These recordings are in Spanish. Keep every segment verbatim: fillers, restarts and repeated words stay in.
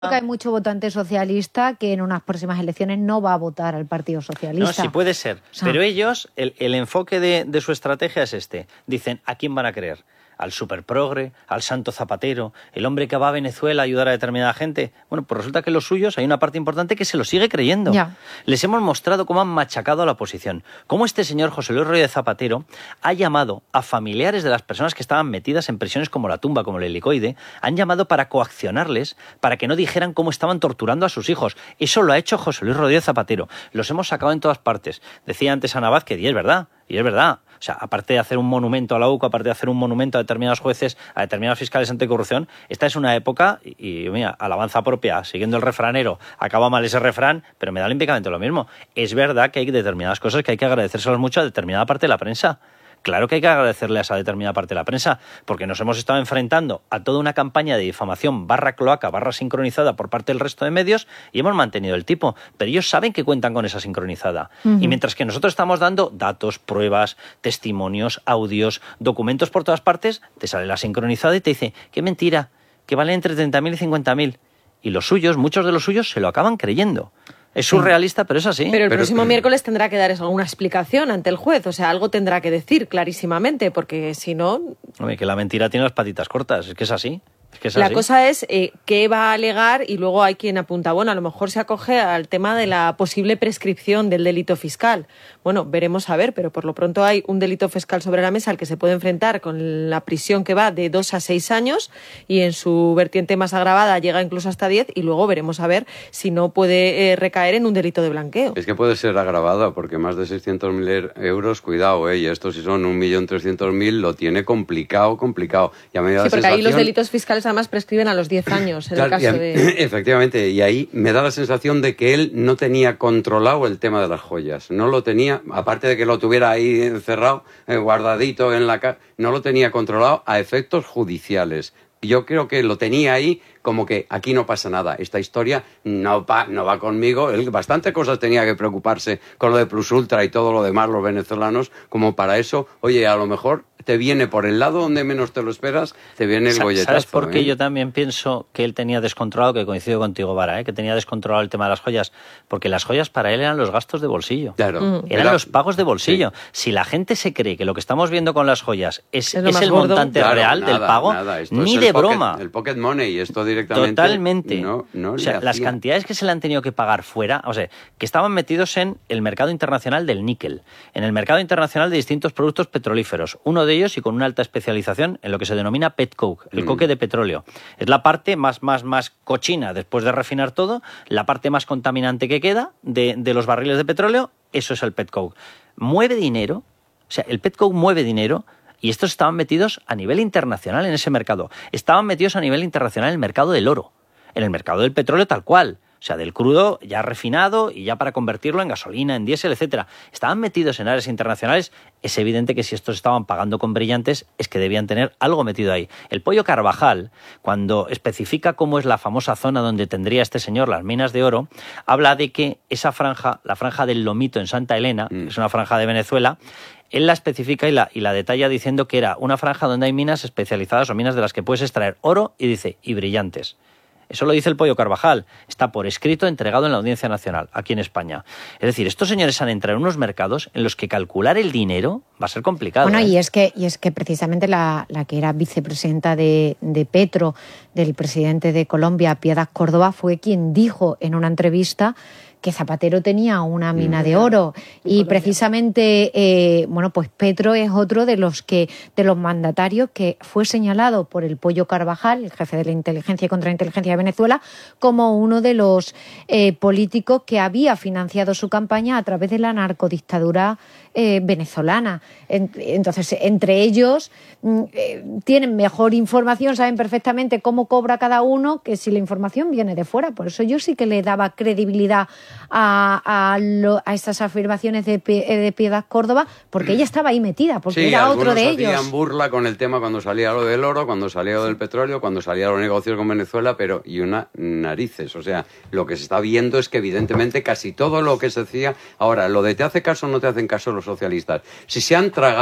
Que hay mucho votante socialista que en unas próximas elecciones no va a votar al Partido Socialista. No, sí puede ser. O sea, pero ellos, el, el enfoque de, de su estrategia es este. Dicen, ¿a quién van a creer? ¿Al superprogre? ¿Al santo Zapatero? ¿El hombre que va a Venezuela a ayudar a determinada gente? Bueno, pues resulta que los suyos hay una parte importante que se lo sigue creyendo. Ya. Les hemos mostrado cómo han machacado a la oposición. Cómo este señor José Luis Rodríguez Zapatero ha llamado a familiares de las personas que estaban metidas en prisiones como la Tumba, como el Helicoide, han llamado para coaccionarles, para que no dijeran cómo estaban torturando a sus hijos. Eso lo ha hecho José Luis Rodríguez Zapatero. Los hemos sacado en todas partes. Decía antes Ana Vázquez, y es verdad, y es verdad. O sea, aparte de hacer un monumento a la U C O, aparte de hacer un monumento a determinados jueces, a determinados fiscales anticorrupción, esta es una época, y, y mira, alabanza propia, siguiendo el refranero, acaba mal ese refrán, pero me da olímpicamente lo mismo. Es verdad que hay determinadas cosas que hay que agradecérselas mucho a determinada parte de la prensa. Claro que hay que agradecerle a esa determinada parte de la prensa, porque nos hemos estado enfrentando a toda una campaña de difamación barra cloaca, barra sincronizada por parte del resto de medios y hemos mantenido el tipo. Pero ellos saben que cuentan con esa sincronizada. Uh-huh. Y mientras que nosotros estamos dando datos, pruebas, testimonios, audios, documentos por todas partes, te sale la sincronizada y te dice, qué mentira, que vale entre treinta mil y cincuenta mil. Y los suyos, muchos de los suyos, se lo acaban creyendo. Es surrealista, pero es así. Pero el pero, próximo miércoles tendrá que dar alguna explicación ante el juez. O sea, algo tendrá que decir clarísimamente, porque si no... Hombre, que la mentira tiene las patitas cortas, es que es así. Es que es la así. cosa es eh, qué va a alegar y luego hay quien apunta, bueno, a lo mejor se acoge al tema de la posible prescripción del delito fiscal. Bueno, veremos a ver, pero por lo pronto hay un delito fiscal sobre la mesa al que se puede enfrentar con la prisión que va de dos a seis años y en su vertiente más agravada llega incluso hasta diez y luego veremos a ver si no puede eh, recaer en un delito de blanqueo. Es que puede ser agravada porque más de seiscientos mil euros, cuidado, ¿eh? Y esto si son un millón trescientos mil lo tiene complicado, complicado. Ya me da sí, la porque sensación... ahí los delitos fiscales además prescriben a los diez años en claro, el caso y, de... Efectivamente, y ahí me da la sensación de que él no tenía controlado el tema de las joyas. No lo tenía, aparte de que lo tuviera ahí encerrado, eh, guardadito en la casa, no lo tenía controlado a efectos judiciales. Yo creo que lo tenía ahí como que aquí no pasa nada, esta historia no va, no va conmigo. Él bastante cosas tenía que preocuparse con lo de Plus Ultra y todo lo demás, los venezolanos, como para eso, oye, a lo mejor te viene por el lado donde menos te lo esperas, te viene el golletazo. ¿Sabes por qué ¿eh? Yo también pienso que él tenía descontrolado, que coincido contigo, Vara, ¿eh? que tenía descontrolado el tema de las joyas? Porque las joyas para él eran los gastos de bolsillo. Claro. Mm. Eran Era... los pagos de bolsillo. Sí. Si la gente se cree que lo que estamos viendo con las joyas es, es, es el gordo. montante claro, real nada, del pago, nada. ni es de el pocket, broma. El pocket money, esto directamente... Totalmente. No, no o sea, las hacía. cantidades que se le han tenido que pagar fuera, o sea, que estaban metidos en el mercado internacional del níquel, en el mercado internacional de distintos productos petrolíferos, uno de ellos y con una alta especialización en lo que se denomina petcoke, el mm. coque de petróleo. Es la parte más, más, más cochina después de refinar todo, la parte más contaminante que queda de, de los barriles de petróleo, eso es el petcoke. Mueve dinero, o sea, el petcoke mueve dinero. Y estos estaban metidos a nivel internacional en ese mercado. Estaban metidos a nivel internacional en el mercado del oro, en el mercado del petróleo tal cual. O sea, del crudo ya refinado y ya para convertirlo en gasolina, en diésel, etcétera. Estaban metidos en áreas internacionales. Es evidente que si estos estaban pagando con brillantes es que debían tener algo metido ahí. El Pollo Carvajal, cuando especifica cómo es la famosa zona donde tendría este señor las minas de oro, habla de que esa franja, la franja del Lomito en Santa Elena, mm. que es una franja de Venezuela, él la especifica y la, y la detalla diciendo que era una franja donde hay minas especializadas o minas de las que puedes extraer oro y dice, y brillantes. Eso lo dice el Pollo Carvajal. Está por escrito entregado en la Audiencia Nacional, aquí en España. Es decir, estos señores han entrado en unos mercados en los que calcular el dinero va a ser complicado. Bueno, ¿eh? y es que y es que precisamente la, la que era vicepresidenta de, de Petro, del presidente de Colombia, Piedad Córdoba, fue quien dijo en una entrevista que Zapatero tenía una mina de oro y precisamente eh, bueno pues Petro es otro de los que de los mandatarios que fue señalado por el Pollo Carvajal, el jefe de la inteligencia y contrainteligencia de Venezuela, como uno de los eh, políticos que había financiado su campaña a través de la narcodictadura eh, venezolana. Entonces, entre ellos eh, tienen mejor información, saben perfectamente cómo cobra cada uno que si la información viene de fuera. Por eso yo sí que le daba credibilidad a, a, lo, a estas afirmaciones de, de Piedad Córdoba, porque ella estaba ahí metida, porque sí, era otro de ellos. Hacían burla con el tema cuando salía lo del oro, cuando salía lo del petróleo, cuando salía los negocios con Venezuela, pero y una narices. O sea, lo que se está viendo es que evidentemente casi todo lo que se decía... Ahora, lo de te hace caso o no te hacen caso los socialistas. Si se han tragado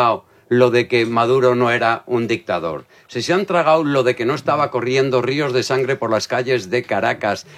lo de que Maduro no era un dictador. Si se han tragado lo de que no estaba corriendo ríos de sangre por las calles de Caracas